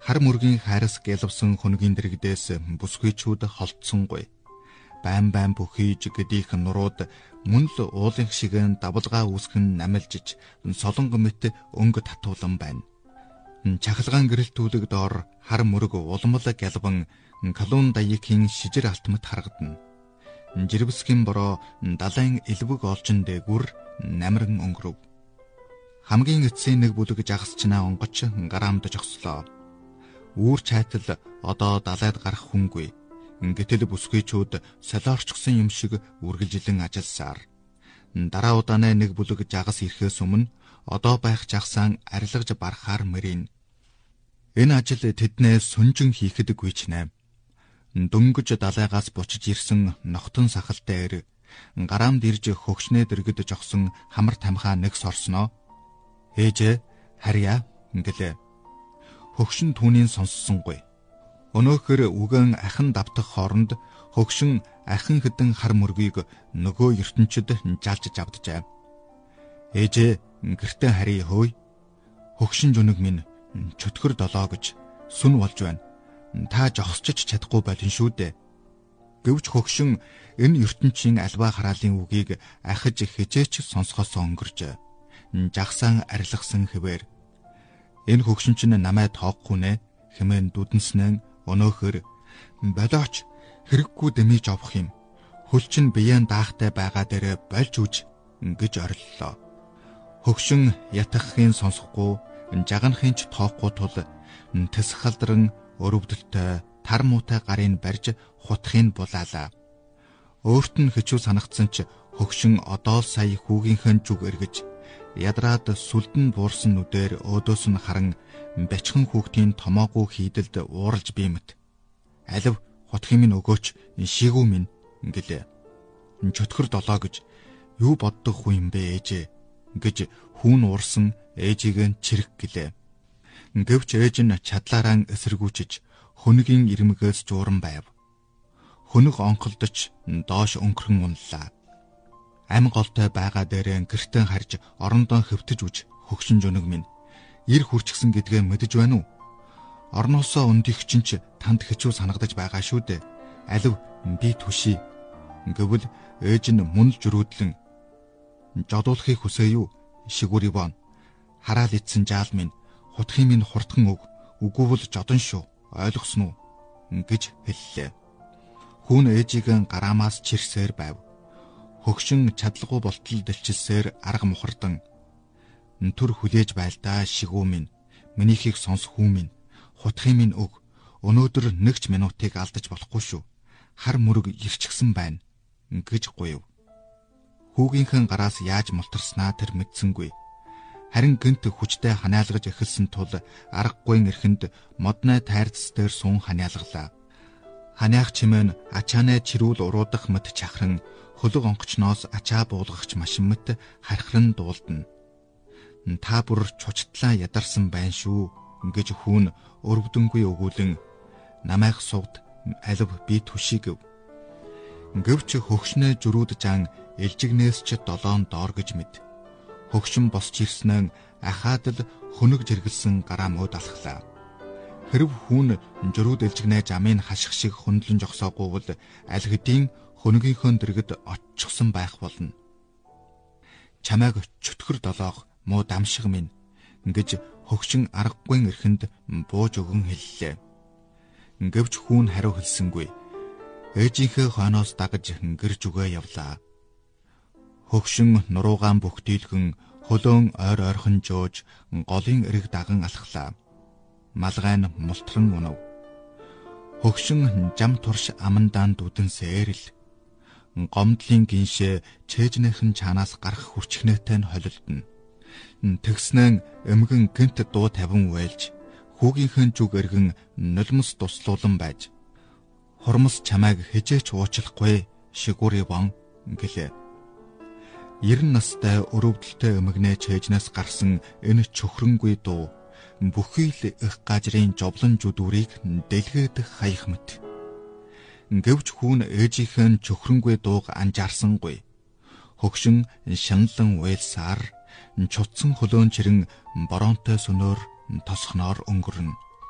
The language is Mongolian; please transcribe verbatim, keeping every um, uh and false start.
Хар мөргийн хайраас гэлвсэн хөнгийн дэрэгдээс бүсгүйчүүд холдсонгүй. Байн байн бүхийж гэдийх нурууд мөн л уулын шиг давлгаа үүсгэн намилжиж солонго мэт өнгө татуулан байна. Чахалгаан гэрэлтүүлэг доор хар мөрөг улмал гэлвэн калун даягийн шижир алтмат харагдана. Жирвсгийн бороо далайн элвэг олжин дээгүр намран өнгөрөв. Хамгийн эцсийн нэг бүлэг жагсчнаа онгоч гараамд жогслоо. Үүр чайтал одоо далайд гарах хүнгүй. Гэтэл бүсгүйчүүд солиорчсон юм шиг үргэлжилэн ажилласаар. Дараа удааны нэг бүлэг жагас ирэхээс өмнө одоо байх жагсаан арилгаж барахаар мөрийн. Энэ ажил тэднээ сүнжин хийхэд гүйчнэ. Дөнгөж далайгаас бучиж ирсэн нохтон сахалтай эр гараамд ирж хөгшнээ дэргэд жогсон хамар тамхаа нэг сорсноо. Ээжээ харьяа ингэлээ. Хөгшин түүнийг сонссонгүй. Өнөөхөр үгэн ахин давтах хооронд хөгшин ахин хэдэн хар мөргийг нөгөө ертөнчид жалж авджээ. Ээжээ гэртээ харьяа хөөе. Хөгшин жунаг минь чөтгөр долоо гэж сүн болж байна. Та жогсчиж чадахгүй болин шүү дээ. Гэвч хөгшин энэ ертөнчийн альва хараалын үгийг ахиж хижээч сонсгоос өнгөрч жагсаан арилгасан хэвээр. Энэ хөгшин чинь намайг тоохгүй нэ хэмээн дүдэнснэн өнөөхөр болооч хэрэггүй дэмиж авах юм. Хөл чинь биеэн даахтай байгаа дээрээ болж үж гэж ориллоо. Хөгшин ятгахын сонсохгүй жаганахын ч тоохгүй тул тэс халдран өрөвдөлтөй тар муутай гарын барьж хутхын булаалаа. Өөрт нь хичүү санагдсан ч хөгшин одоо л сая хүүгийнхээ зүг эргэж ядраад сүлдэн буурсан нүдээр өөдөөс нь харан бачхан хүүхдийн томоогүй хийдэлд ууралж биемэт. Алив хутхын минь өгөөч шигүү минь ингэлээ. Чөтгөр долоо гэж юу боддог хүн юм бэ ээжээ гэж хүүн уурсан ээжийг нь чирэг гэлээ. Гэвч ээж нь чадлаараа эсэргүүчиж хөнөгийн ирмэгээс жууран байв. Хөнөг онхолдож доош өнгөрөн унлаа. Ам голтой байгаа дээрээ гэртэн харж орондоо хөвтөж үж хөгшин жунаг минь ир хүрчгсэн гэдгээ мэдэж байна уу? Орноосоо өндих чинь ч танд хэцүү санагдаж байгаа шүү дээ. Алив би түший. Гэвэл ээж нь мөн л жирүүдлэн жодуулахыг хүсээ юу? Шигүүр ивон. Хараал ицсэн жаал минь хутхын минь хурдхан өг. Үгүйвэл жодон шүү. Ойлгосноо гэж хэллээ. Хүүн ээжийг гараамаас чирсээр байв. Хөгшин чадлагүй болтол дэлчилсээр арга мухардан түр хүлээж байлдаа шигүү минь минийхийг сонс хүү минь хутхын минь өг өнөөдөр нэг ч минутыг алдаж болохгүй шүү. Хар мөрөг ирчихсэн байна гэж гуйв. Хүүгийнхэн гараас яаж мултарснаа тэр мэдсэнгүй. Харин гэнт хүчтэй ханиалгаж эхэлсэн тул аргагүй эрхэнд модны тайрц дээр сун ханиалглаа. Ханиах чимээн ачаанаа чирүүл уруудах мэт чахран хөлөг онгочноос ачаа буулгахч машин мэт хархран дуулдана. Та бүр чучтлаа ядарсан байна шүү гэж хүүн өрөвдөнгүй өгүүлэн намайг сугд алив би түшиг гэв. Гэвч хөгшнөө жөрүүд жан элжигнээс ч долоон доор гэж мэд. Хөгшин босч ирснэн ахаад л хөнөг жиргэлсэн гараа мод алхлаа. Хэрв хүүн жөрүүд элжигнээ жамын хаших шиг хөндлөн жогсоогүйвэл аль хэдийн хөнөгийнхөө дэргэд оччихсон байх болно. Чамайг чөтгөр долоог муу дамшиг минь гэж хөгшин аргагүй эрхэнд бууж өгөн хэллээ. Гэвч хүүн хариу хэлсэнгүй. Ээжийнхээ хойноос дагаж гэрж үгээ явлаа. Хөгшин нуруугаан бүхтийлгэн хөлөөн ойр ойрхон жууж голын эрэг даган алхлаа. Малгай нь мултран унав. Хөгшин жам турш амандаан дүдэнсээр л гомдлын гиншээ чэжнэхэн чанаас гарах хүчнээтэй нь холилдно. Тэгснэн эмгэн гэнт дуу тавин уйлж хүүгийнхээ зүг эргэн нулимс туслуулан байж хормос чамайг хижээч уучлахгүй шигүүр ивон гэлээ. Ерэн настай өрөвдөлтэй эмгэнээ чэжнээс гарсан энэ чөхрөнгүй дуу бүхий л их гажрын жовлон жүдүүрийг дэлгээд хаях мэт. Гэвч хүүн ээжийнхэн чөхрөнгүй дууг анжаарсангүй. Хөгшин шаналан уйлсаар чутсан хөлөөн чирэн боронтой сүнөөр тосхноор өнгөрнө.